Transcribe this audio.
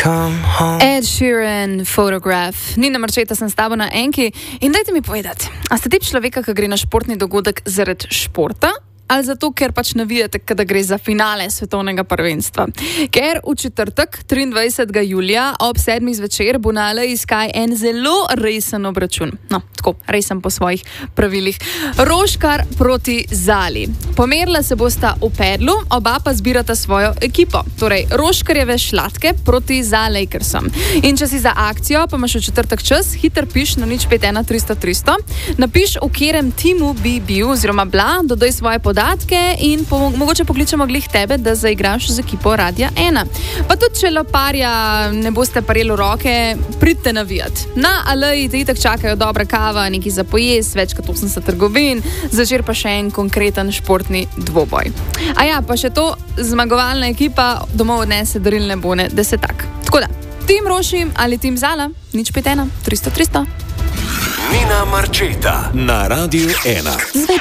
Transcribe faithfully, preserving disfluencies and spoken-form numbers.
Ed Sheeran, Photograph. Nina Marčeta sem s tabo na enki in dajte mi povedati, a ste tip človeka, ki gre na športni dogodek zaradi športa ali zato, ker pač navijate, kada gre za finale svetovnega prvenstva? Ker v četrtek, triindvajsetega julija ob sedmih zvečer bo na L A Sky en zelo resen obračun. No, tako, resen po svojih pravilih. Roškar proti Zali. Pomerila se bosta v pedlu, oba pa zbirata svojo ekipo. Torej, Roškarjeve šlatke proti za Lakersom. In če si za akcijo, pa imaš v četrtek čas, hiter piš na nič pet ena tristo tristo, napiš, v katerem timu bi bil oziroma bla, dodaj svoje podatke in po, mogoče pokličemo glih tebe, da zaigraš z ekipo Radia ena. Pa tudi, če loparja ne boste pareli v roke, pridite navijati. Na Aleji te itak čakajo dobra kava, neki za pojest, več kot osemdeset trgovin, zvečer pa še en konkreten športni dvoboj. A ja, pa še to, zmagovalna ekipa domov odnese darilne bone desetak. Tako da, tim Roši ali tim Zala, nič pet ena tristo tristo. Nina Marčeta na Radiu ena.